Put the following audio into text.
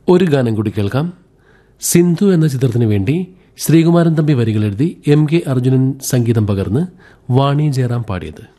ഒരു ഗാനം കൂടി കേൾക്കാം. സിന്ധു എന്ന ചിത്രത്തിനു വേണ്ടി ശ്രീകുമാരൻ തമ്പി വരികളെഴുതി എം കെ അർജുനൻ സംഗീതം പകർന്ന് വാണി ജയറാം പാടിയത്.